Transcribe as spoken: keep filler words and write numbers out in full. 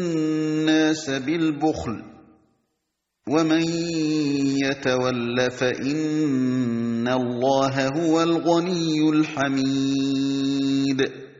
النَّاسَ بِالْبُخْلِ وَمَن يَتَوَلَّ فَإِنَّ اللَّهَ هُوَ الْغَنِيُّ الْحَمِيدُ